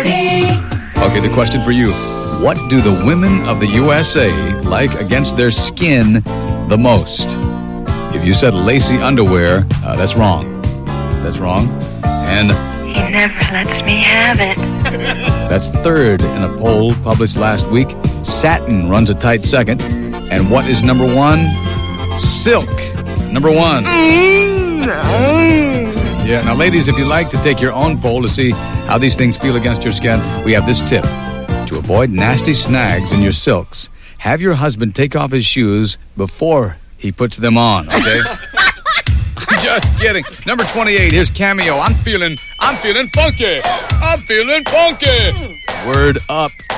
Okay, the question for you. What do the women of the USA like against their skin the most? If you said lacy underwear, that's wrong. That's wrong. And He never lets me have it. that's third in a poll published last week. Satin runs a tight second. And what is number one? Silk. Number one. Yeah, now ladies, if you'd like to take your own poll to see how these things feel against your skin, we have this tip. To avoid nasty snags in your silks, have your husband take off his shoes before he puts them on, okay? I'm just kidding. Number 28, here's Cameo. I'm feeling funky. I'm feeling funky. Word up.